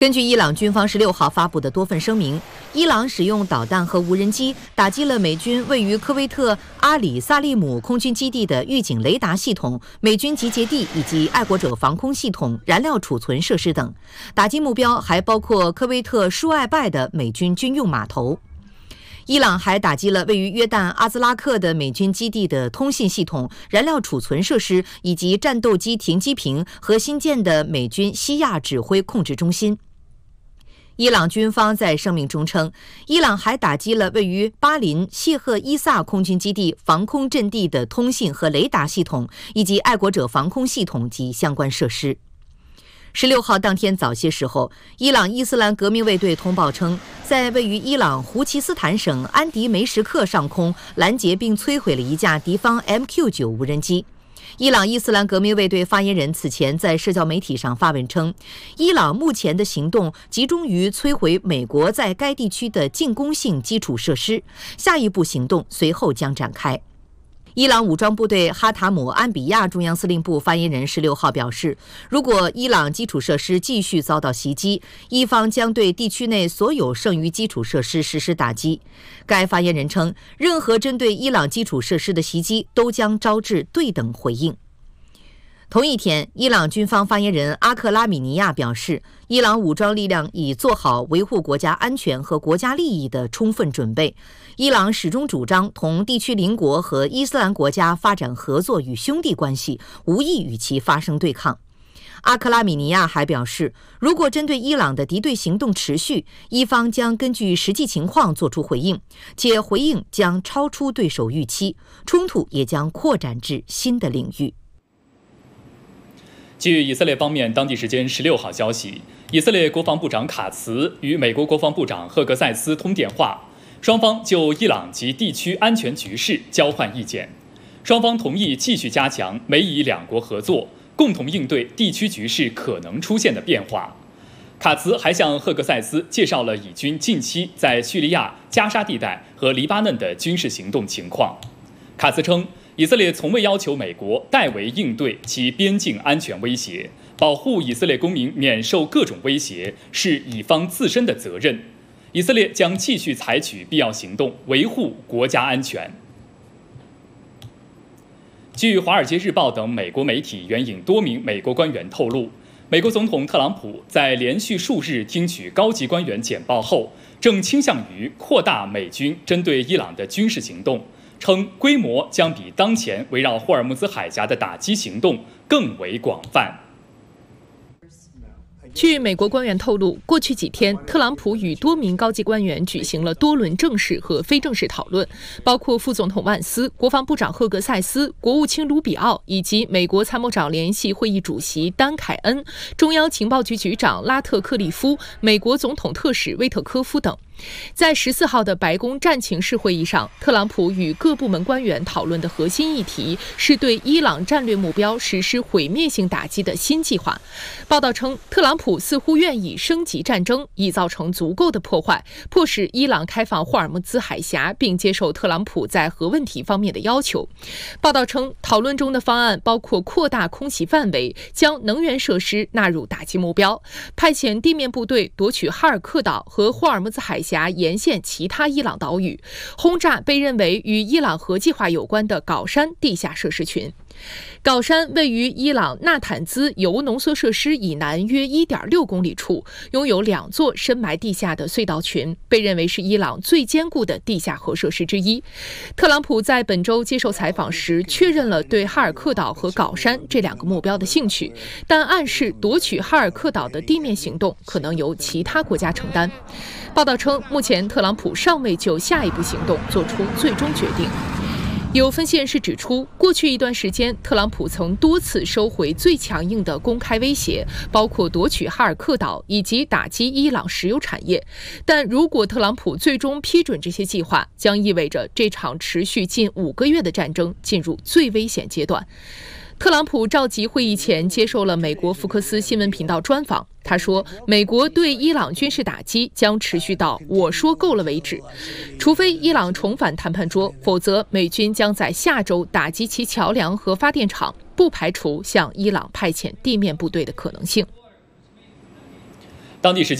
根据伊朗军方16号发布的多份声明，伊朗使用导弹和无人机打击了美军位于科威特阿里萨利姆空军基地的预警雷达系统、美军集结地以及爱国者防空系统、燃料储存设施等。打击目标还包括科威特舒艾拜的美军军用码头。伊朗还打击了位于约旦阿兹拉克的美军基地的通信系统、燃料储存设施以及战斗机停机坪和新建的美军西亚指挥控制中心。伊朗军方在声明中称，伊朗还打击了位于巴林谢赫伊萨空军基地防空阵地的通信和雷达系统，以及爱国者防空系统及相关设施。16号当天早些时候，伊朗伊斯兰革命卫队通报称，在位于伊朗胡奇斯坦省安迪梅什克上空拦截并摧毁了一架敌方 MQ-9 无人机。伊朗伊斯兰革命卫队发言人此前在社交媒体上发文称，伊朗目前的行动集中于摧毁美国在该地区的进攻性基础设施，下一步行动随后将展开。伊朗武装部队哈塔姆安比亚中央司令部发言人16号表示，如果伊朗基础设施继续遭到袭击，伊方将对地区内所有剩余基础设施实施打击。该发言人称，任何针对伊朗基础设施的袭击都将招致对等回应。同一天，伊朗军方发言人阿克拉米尼亚表示，伊朗武装力量已做好维护国家安全和国家利益的充分准备。伊朗始终主张同地区邻国和伊斯兰国家发展合作与兄弟关系，无意与其发生对抗。阿克拉米尼亚还表示，如果针对伊朗的敌对行动持续，伊方将根据实际情况作出回应，且回应将超出对手预期，冲突也将扩展至新的领域。 据以色列方面当地时间16号消息，以色列国防部长卡茨与美国国防部长赫格塞斯通电话，双方就伊朗及地区安全局势交换意见。双方同意继续加强美以两国合作，共同应对地区局势可能出现的变化。卡茨还向赫格塞斯介绍了以军近期在叙利亚、加沙地带和黎巴嫩的军事行动情况。卡茨称，以色列从未要求美国代为应对其边境安全威胁，保护以色列公民免受各种威胁是以方自身的责任。以色列将继续采取必要行动，维护国家安全。据《华尔街日报》等美国媒体援引多名美国官员透露，美国总统特朗普在连续数日听取高级官员简报后，正倾向于扩大美军针对伊朗的军事行动，称规模将比当前围绕霍尔木兹海峡的打击行动更为广泛。 据美国官员透露，过去几天，特朗普与多名高级官员举行了多轮正式和非正式讨论，包括副总统万斯、国防部长赫格塞斯、国务卿卢比奥以及美国参谋长联席会议主席丹凯恩、中央情报局局长拉特克利夫、美国总统特使威特科夫等。在14号的白宫战情室会议上，特朗普与各部门官员讨论的核心议题是对伊朗战略目标实施毁灭性打击的新计划。报道称，特朗普似乎愿意升级战争，以造成足够的破坏，迫使伊朗开放霍尔木兹海峡，并接受特朗普在核问题方面的要求。报道称，讨论中的方案包括扩大空袭范围，将能源设施纳入打击目标，派遣地面部队夺取哈尔克岛和霍尔木兹海峡沿线其他伊朗岛屿，轰炸被认为与伊朗核计划有关的镐山地下设施群。镐山位于伊朗纳坦兹铀浓缩设施以南约 1.6 公里处，拥有2座深埋地下的隧道群，被认为是伊朗最坚固的地下核设施之一。特朗普在本周接受采访时确认了对哈尔克岛和镐山这2个目标的兴趣，但暗示夺取哈尔克岛的地面行动可能由其他国家承担。报道称，目前特朗普尚未就下一步行动做出最终决定。有分析人士指出，过去一段时间，特朗普曾多次收回最强硬的公开威胁，包括夺取哈尔克岛以及打击伊朗石油产业。但如果特朗普最终批准这些计划，将意味着这场持续近5个月的战争进入最危险阶段。特朗普召集会议前接受了美国福克斯新闻频道专访，他说，美国对伊朗军事打击将持续到我说够了为止，除非伊朗重返谈判桌，否则美军将在下周打击其桥梁和发电厂，不排除向伊朗派遣地面部队的可能性。 当地时间